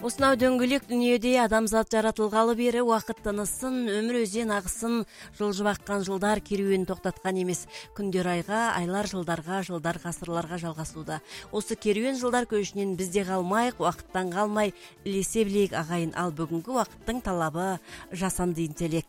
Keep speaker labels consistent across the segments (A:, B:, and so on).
A: Осынау дөңгөлек дүниеде адамзат жаратылғалы бері уақыт тынысын, өмір өзен ағысын жылжыбаққан жылдар керуен тоқтатқан емес. Күндер айға, айлар жылдарға, жылдар ғасырларға жалғасуда. Осы керуен жылдар көшінен бізде қалмайық, уақыттан қалмай ілесе білейік ағайын. Ал бүгінгі уақыттың талабы жасанды интеллект.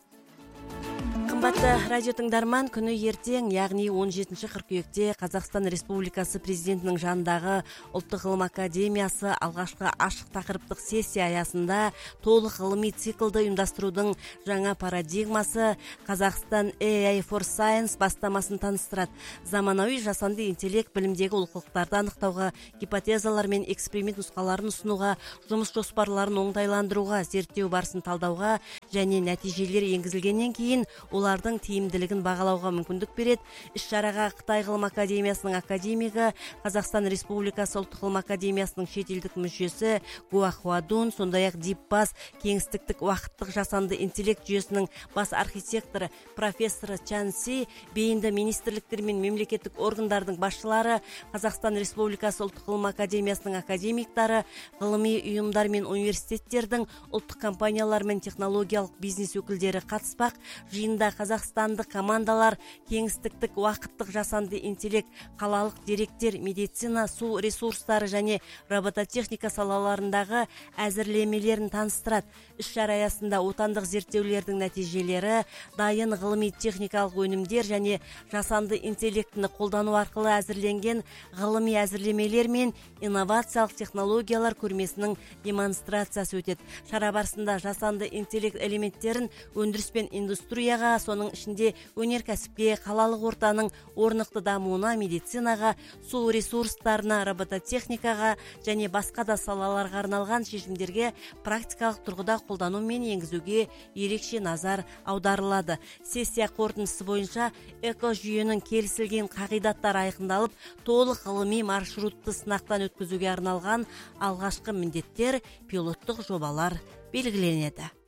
A: Қымбатты радио тыңдарман, күні ертең, яғни 17 қыркүйекте Қазақстан Республикасы президентінің жанындағы Ұлттық ғылым академиясы алғашқы ашық тақырыптық сессия аясында толық ғылыми циклды ұйымдастырудың жаңа парадигмасы Қазақстан AI for Science бастамасын таныстырады. Заманауи жасанды интеллект білімдегі олқылықтарды анықтауға, гипотезалар мен эксперимент нұсқаларын ұсынуға, жұмыс жоспарларын оңтайландыруға, зерттеу барысын талдауға және нәтижелер енгізілгеннен кейін олардың тиімділігін бағалауға мүмкіндік береді. Іс-шараға Қытай ғылым академиясының академигі, Қазақстан Республикасы ұлттық ғылым академиясының шетелдік мүшесі Гуа Хуадун, сондай-ақ Дипбас кеңістіктік уақыттық жасанды интеллект жүйесінің бас архитекторы профессор Чан Си, бейінді министрліктер мен мемлекеттік органдардың басшылары, Қазақстан Республикасы ұлттық ғылым академиясының академиктары, ғылыми ұйымдар мен университеттердің, ұлттық компаниялар мен технологиялық бизнес өкілдері қатыспақ. Жиында қазақстандық командалар кеңістіктік уақыттық жасанды интеллект, қалалық деректер, медицина, су ресурстары және робототехника салаларындағы әзірлемелерін таныстырады. Іс-шара аясында отандық зерттеулердің нәтижелері, дайын ғылыми техникалық өнімдер және жасанды интеллектіні қолдану арқылы әзірленген ғылыми әзірлемелер мен инновациялық технологиялар көрмесінің демонстрациясы өтеді. Шара барысында жасанды интеллект элементтерін өндіріс пен индустрияға, соның ішінде өнеркәсіпке, қалалық ортаның орнықты дамуына, медицинаға, су ресурстарына, робототехникаға және басқа да салаларға арналған шешімдерге практикалық тұрғыда қолдану мен енгізуге ерекше назар аударылады. Сессия қорытындысы бойынша экожүйенің келісілген қағидаттары айқындалып, толық ғылыми маршрутты сынақтан өткізуге арналған алғашқы міндеттер, пилоттық жобалар белгіленеді.